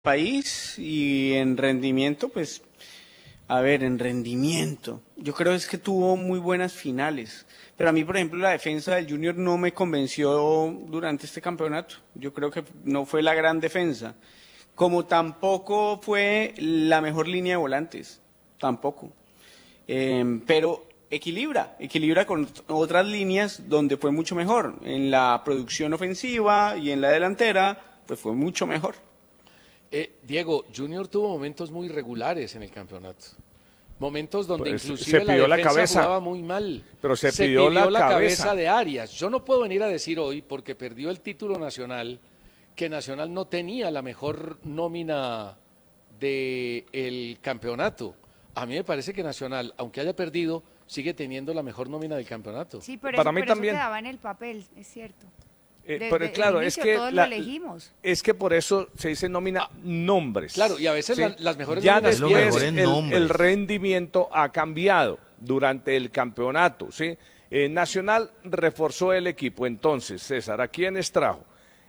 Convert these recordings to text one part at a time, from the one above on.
país y en rendimiento, pues, a ver, en rendimiento, yo creo es que tuvo muy buenas finales, pero a mí, por ejemplo, la defensa del Junior no me convenció durante este campeonato. Yo creo que no fue la gran defensa, como tampoco fue la mejor línea de volantes, tampoco. Pero equilibra con otras líneas donde fue mucho mejor. En la producción ofensiva y en la delantera, pues fue mucho mejor. Diego, Junior tuvo momentos muy regulares en el campeonato. Momentos donde Pues, inclusive se pidió la la defensa cabeza. jugaba muy mal. Pero se pidió la cabeza de Arias. Yo no puedo venir a decir hoy, porque perdió el título nacional, que Nacional no tenía la mejor nómina del campeonato. A mí me parece que Nacional, aunque haya perdido, sigue teniendo la mejor nómina del campeonato. Sí, pero Para eso, mí pero también. eso quedaba en el papel, es cierto. Pero claro, el es inicio que todos lo elegimos. es que por eso se dice nómina nombres. Claro, y a veces ¿sí? las mejores ya nóminas después pierden. el rendimiento ha cambiado durante el campeonato, ¿sí? Nacional reforzó el equipo, entonces, César, ¿a quiénes trajo?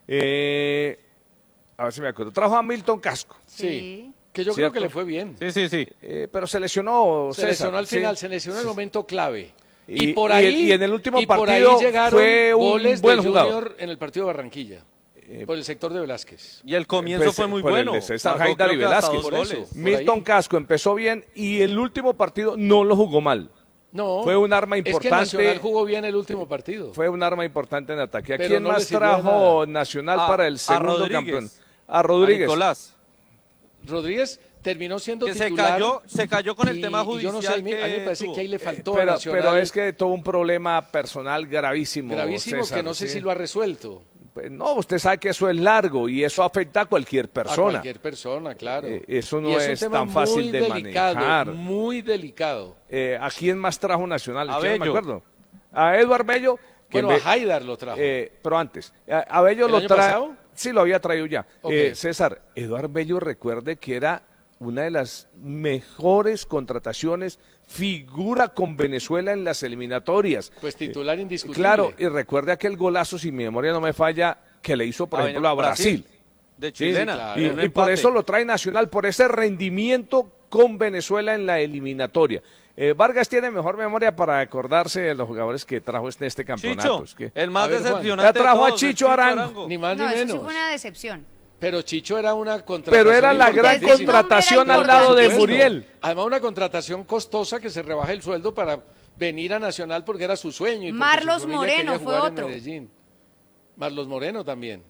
A ver si me acuerdo. Trajo a Milton Casco. Sí, que yo creo que le fue bien. Sí. Pero se lesionó, Se César. lesionó al final, ¿sí? se lesionó en el momento clave. Y- Y por y- ahí, y en el último por ahí partido llegaron fue un goles buen de jugador. Junior en el partido de Barranquilla, por el sector de Velázquez. Y el comienzo Pues, fue muy por el bueno. de César Marcó, Haidar y creo que hasta Velázquez. dos Por eso. goles. Por Milton ahí. Casco empezó bien y el último partido no lo jugó mal. No, Fue un arma Es que importante. Nacional jugó bien el último partido. Fue un arma importante en ataque. ¿A Pero quién no le más sirvió trajo de Nacional A- para el a segundo Rodríguez. campeón? A Rodríguez. A Nicolás, Rodríguez terminó siendo que titular. se cayó con el y- tema y judicial. yo no sé, a mí me parece tuvo. que ahí le faltó a Pero, Nacional. pero es que tuvo un problema personal gravísimo. gravísimo, César, que no sé ¿sí? si lo ha resuelto. Pues no, usted sabe que eso es largo y eso afecta a cualquier A persona. cualquier persona, claro. Eso no Y es un tema tan fácil muy de delicado, manejar. muy delicado. ¿A quién más trajo Nacional? A Yo no me Bello. acuerdo. A Eduard Bello. que Bueno, en a Haidar lo trajo. pero antes, a Bello ¿El lo año trae. pasado? Sí, lo había traído ya. Ok. César, Eduard Bello, recuerde que era una de las mejores contrataciones, figura con Venezuela en las eliminatorias. Pues titular indiscutible. Claro, y recuerde aquel golazo, si mi memoria no me falla, que le hizo, por ejemplo, a Brasil. De Sí, chilena. claro. Y, en un y por empate. eso lo trae Nacional, por ese rendimiento con Venezuela en la eliminatoria. Vargas tiene mejor memoria para acordarse de los jugadores que trajo en este campeonato. Chicho, Es que- el más A ver, Juan. decepcionante. Ya de trajo a todos, el Chicho Arango. Ni más No, ni eso sí menos. fue una decepción. Pero Chicho era una contratación. Pero era la gran importantísima. contratación Nombre al era lado de importantísimo. Muriel. Además, una contratación costosa que se rebaja el sueldo para venir a Nacional porque era su sueño. Y porque Marlos su familia Moreno quería fue jugar en otro. Medellín. Marlos Moreno también.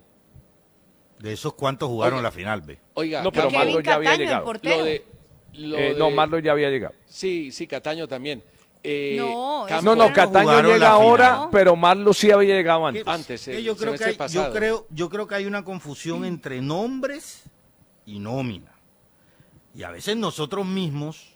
De esos cuantos jugaron Oiga. la final, ve. Oiga, No, pero Kevin Marlos ya había Cataño, el llegado. portero. No, Marlos ya había llegado. Sí, Cataño también. No, Campos- No, Bueno, Cataño jugaron llega la ahora, final. pero Marlos sí había llegado antes. Antes, Yo creo que semestre pasado. yo creo que hay una confusión entre nombres y nómina. Y a veces nosotros mismos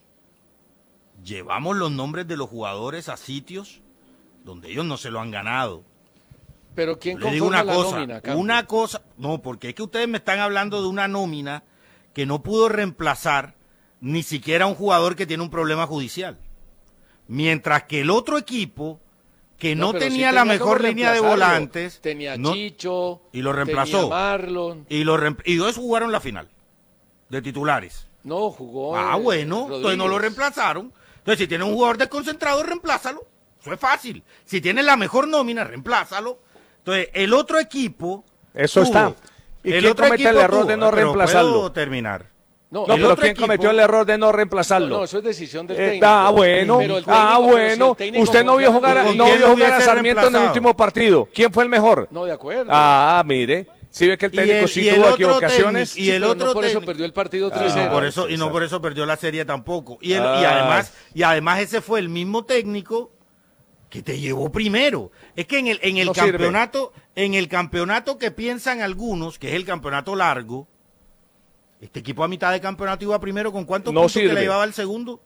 llevamos los nombres de los jugadores a sitios donde ellos no se lo han ganado. Pero ¿quién Le digo conforma una la cosa, nómina, Campos? una cosa, no, porque es que ustedes me están hablando de una nómina que no pudo reemplazar ni siquiera a un jugador que tiene un problema judicial. Mientras que el otro equipo, que no, pero sí tenía la cómo mejor línea de reemplazarlo. volantes, Tenía no- Chicho. y lo reemplazó. Tenía Marlon. y dos jugaron la final de titulares. No, jugó. Bueno, entonces no lo Rodríguez. reemplazaron. Entonces, si tiene un jugador desconcentrado, reemplázalo. Eso es fácil. Si tiene la mejor nómina, reemplázalo. Entonces, el otro equipo. Eso está. ¿Y quién comete el error de no pero reemplazarlo? puedo terminar. No, No, el pero otro ¿quién equipo- cometió el error de no reemplazarlo? no, eso es decisión del técnico. Bueno, Pero el técnico, pero si el técnico usted no vio confía jugar, en no el ¿Con quién vio lo jugar a hubiese Sarmiento en el reemplazado? último partido. ¿Quién fue el mejor? No, de acuerdo. Mire, si ve que el Y técnico el- sí y el tuvo otro equivocaciones. técnico- y el pero otro no por eso técnico- perdió el partido Y 3-0. no por eso, y no César. por eso perdió la serie tampoco. Y Ay. además ese fue el mismo técnico que te llevó primero. Es que en el No sirve. campeonato, en el campeonato que piensan algunos, que es el campeonato largo, este equipo a mitad de campeonato iba primero con cuántos No puntos que sirve. le llevaba el segundo.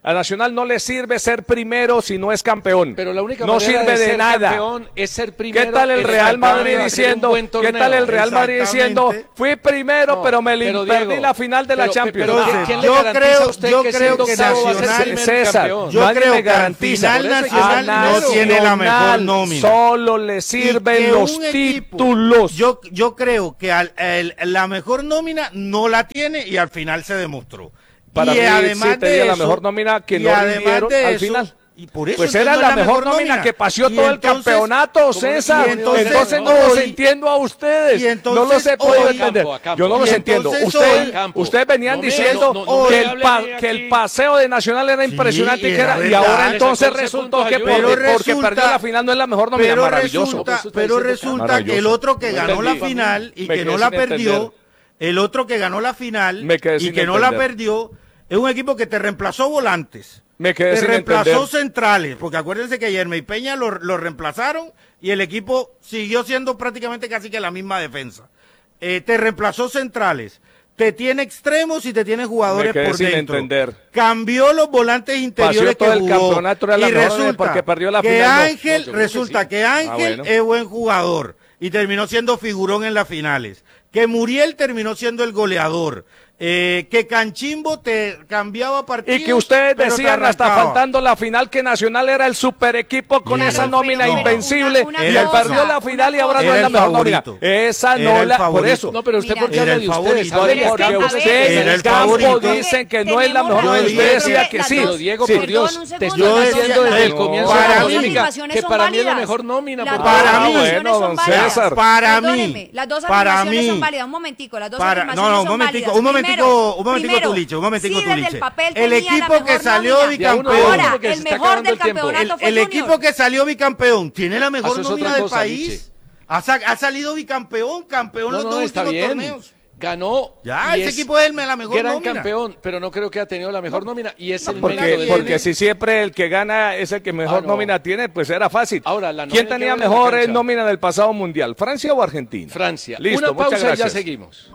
A Nacional no le sirve ser primero si no es campeón. Pero la única no manera sirve de de ser nada. campeón es ser primero. ¿Qué tal el es Real ser Madrid campeón, hacer un diciendo? buen ¿Qué torneo? tal el Real Madrid diciendo? Exactamente. Fui primero, No, pero me pero perdí Diego, la final de la Champions. Pero, Entonces, ¿quién le yo garantiza creo- a usted yo que creo siendo que octavo va a ser Nacional- primer César, campeón? Yo nadie creo me que al garantiza. final Por eso yo Nacional soy no primero. tiene la mejor Nacional nómina. Solo le Y sirven que los un equipo- títulos. Yo creo que la mejor nómina no la tiene y al final se demostró. Para y mí además sí tenía de la eso- mejor nómina que y no además rindieron de al eso- final. Y por eso Pues es que era no la es mejor nómina que paseó Y todo el entonces- campeonato, César. y entonces no los hoy- entiendo a ustedes. y entonces no los he podido hoy- entender. A campo. Yo no Y los entiendo. entonces Ustedes hoy- ustedes venían No me- diciendo no que, me el hable pa- de que el aquí. paseo de Nacional era impresionante Sí, y, que era- era y ahora verdad. entonces Le sacó 11 resultó puntos que a porque, Junior. Pero porque resulta- perdió la final no es la mejor nómina. Pero Maravilloso. resulta que el otro que ganó la Entendí. final y Me que quedé no la sin entender. perdió, el otro que ganó la final Me quedé y sin que no la entender. perdió, es un equipo que te reemplazó volantes. Me quedé Te sin reemplazó entender. centrales, porque acuérdense que Yerme y Peña lo reemplazaron y el equipo siguió siendo prácticamente casi que la misma defensa. Te reemplazó centrales, te tiene extremos y te tiene jugadores Me quedé por sin dentro. entender. Cambió los volantes interiores Paseó todo que el jugó campeonato, era la y mejor resulta porque perdió la que final, no. Ángel, No, yo creo que resulta sí. que Ángel bueno. es buen jugador y terminó siendo figurón en las finales. Que Muriel terminó siendo el goleador. Que Canchimbo te cambiaba partidos. Y que ustedes pero te decían hasta arrancaba. faltando la final que Nacional era el super equipo con Claro, esa nómina pero invencible una y él cosa, perdió la final y ahora no Era es la el mejor nómina. favorito. Esa Era no el la, por favorito. eso. No, pero usted, Mira, ¿por qué era habla el de ustedes? favorito. Hable Pero es por que, Porque a ver, ustedes en era el el campo favorito. dicen que no Tenemos es la mejor razón. nómina. Yo Usted dije- decía que las sí. Pero Diego, Sí. por Dios, Perdón, un te segundo, estoy yo las diciendo decía- desde el no, comienzo de para la mí- polémica afirmaciones que son para mí es la válidas. mejor nómina. Las por dos Para favor. mí- afirmaciones bueno, son don válidas. César. Para mí. Perdóneme, las dos Para afirmaciones mí. son válidas. Un momentico, las dos No, afirmaciones un son momentico, válidas. un momentico, Primero, Tuliche, un momentico, sí, desde Tuliche. el papel El tenía la equipo que mejor salió nómina. bicampeón. Ahora, porque se el está mejor acabando del el tiempo. campeonato fue El Junior. equipo que salió bicampeón tiene la mejor Eso es nómina otra del cosa, país. Liche. Ha salido bicampeón, campeón No, los no, dos está últimos bien. torneos. Ganó. Ya, y ese es equipo es la mejor gran nómina. campeón, pero no creo que ha tenido la mejor nómina y es el mérito Porque, de porque si siempre el que gana es el que mejor no. nómina tiene, pues era fácil. Ahora, la ¿Quién nómina tenía que ve en la mejor cancha. nómina del pasado mundial? ¿Francia o Argentina? Francia. Listo, Una muchas pausa y ya gracias. seguimos.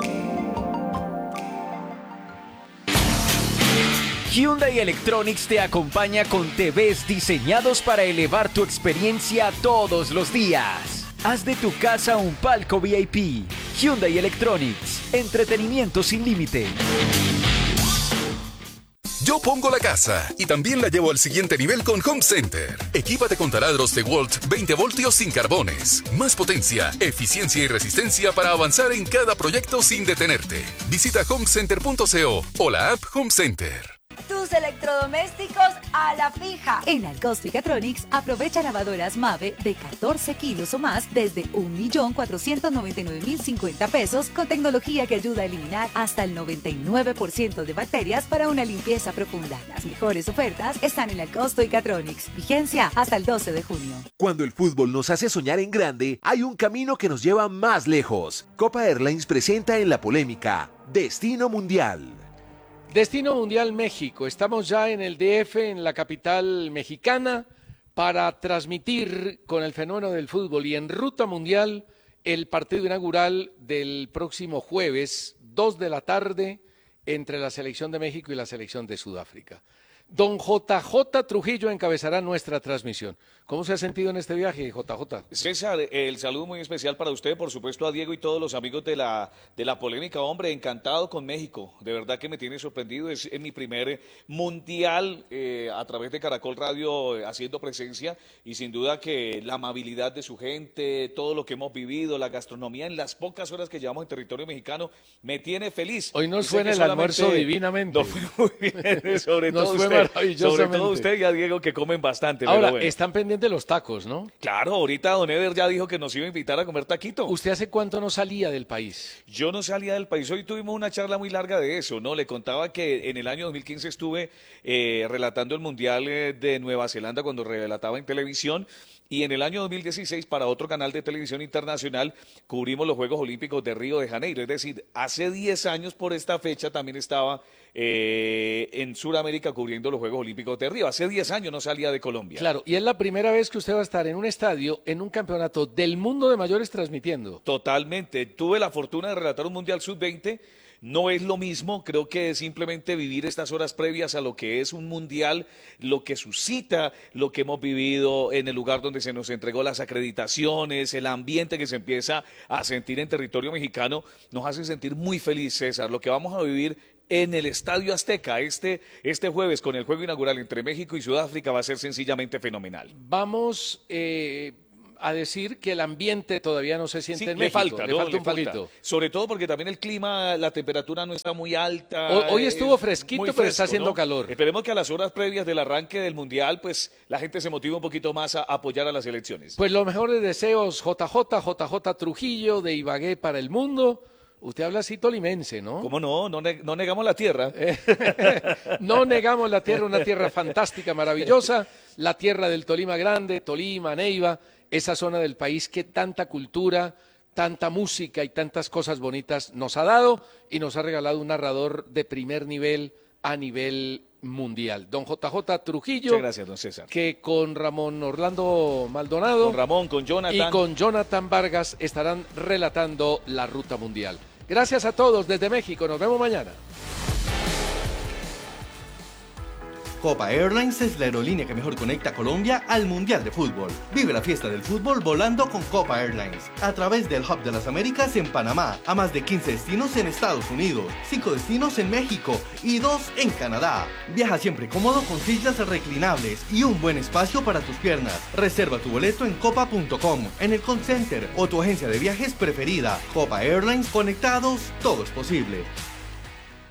Hyundai Electronics te acompaña con TVs diseñados para elevar tu experiencia todos los días. Haz de tu casa un palco VIP. Hyundai Electronics. Entretenimiento sin límite. Yo pongo la casa y también la llevo al siguiente nivel con Home Center. Equípate con taladros DeWalt 20 voltios sin carbones. Más potencia, eficiencia y resistencia para avanzar en cada proyecto sin detenerte. Visita homecenter.co o la app Home Center. Tus electrodomésticos a la fija. En Alcosto y Catronics aprovecha lavadoras Mave de 14 kilos o más desde 1.499.050 pesos con tecnología que ayuda a eliminar hasta el 99% de bacterias para una limpieza profunda. Las mejores ofertas están en Alcosto y Catronics. Vigencia hasta el 12 de junio. Cuando el fútbol nos hace soñar en grande, hay un camino que nos lleva más lejos. Copa Airlines presenta en la polémica Destino Mundial. Destino Mundial México. Estamos ya en el DF, en la capital mexicana, para transmitir con el fenómeno del fútbol y en ruta mundial el partido inaugural del próximo jueves, 2 de la tarde, entre la selección de México y la selección de Sudáfrica. Don JJ Trujillo encabezará nuestra transmisión. ¿Cómo se ha sentido en este viaje, JJ? César, el saludo muy especial para usted, por supuesto a Diego y todos los amigos de la polémica. Hombre, encantado con México. De verdad que me tiene sorprendido. Es mi primer mundial a través de Caracol Radio haciendo presencia y sin duda que la amabilidad de su gente, todo lo que hemos vivido, la gastronomía en las pocas horas que llevamos en territorio mexicano, me tiene feliz. Hoy nos Sé suena que el almuerzo solamente divinamente. nos fue muy bien, sobre Nos todo fue usted. Sobre maravillosamente. todo usted y a Diego que comen bastante. Ahora, pero bueno. están pendientes los tacos, ¿no? Claro, ahorita don Eder ya dijo que nos iba a invitar a comer taquito. ¿Usted hace cuánto no salía del país? Yo no salía del país. Hoy tuvimos una charla muy larga de eso, ¿no? Le contaba que en el año 2015 estuve relatando el Mundial de Nueva Zelanda cuando relataba en televisión. Y en el año 2016, para otro canal de televisión internacional, cubrimos los Juegos Olímpicos de Río de Janeiro. Es decir, hace 10 años por esta fecha también estaba en Sudamérica cubriendo los Juegos Olímpicos de Río. Hace 10 años no salía de Colombia. Claro, y es la primera vez que usted va a estar en un estadio, en un campeonato del mundo de mayores transmitiendo. Totalmente. Tuve la fortuna de relatar un Mundial Sub-20. no es lo mismo. Creo que simplemente vivir estas horas previas a lo que es un mundial, lo que suscita, lo que hemos vivido en el lugar donde se nos entregó las acreditaciones, el ambiente que se empieza a sentir en territorio mexicano, nos hace sentir muy feliz, César. Lo que vamos a vivir en el Estadio Azteca este jueves con el juego inaugural entre México y Sudáfrica va a ser sencillamente fenomenal. Vamos a decir que el ambiente todavía no se siente Sí, en le México. falta, le ¿no? falta Le un falta. poquito. Sobre todo porque también el clima, la temperatura no está muy alta. Hoy estuvo es fresquito, muy pero fresco, está haciendo ¿no? calor. Esperemos que a las horas previas del arranque del Mundial, pues la gente se motive un poquito más a apoyar a las elecciones. Pues los mejores deseos, JJ Trujillo, de Ibagué para el mundo. Usted habla así tolimense, ¿no? ¿Cómo no? No negamos la tierra. No negamos la tierra, una tierra fantástica, maravillosa, la tierra del Tolima Grande, Tolima, Neiva, esa zona del país que tanta cultura, tanta música y tantas cosas bonitas nos ha dado y nos ha regalado un narrador de primer nivel a nivel mundial. Don JJ Trujillo. Muchas gracias, don César. Que con Ramón Orlando Maldonado. Con Ramón, con Jonathan. Y con Jonathan Vargas estarán relatando la ruta mundial. Gracias a todos desde México. Nos vemos mañana. Copa Airlines es la aerolínea que mejor conecta a Colombia al Mundial de Fútbol. Vive la fiesta del fútbol volando con Copa Airlines a través del Hub de las Américas en Panamá, a más de 15 destinos en Estados Unidos, 5 destinos en México y 2 en Canadá. Viaja siempre cómodo con sillas reclinables y un buen espacio para tus piernas. Reserva tu boleto en copa.com, en el call center o tu agencia de viajes preferida. Copa Airlines, conectados, todo es posible.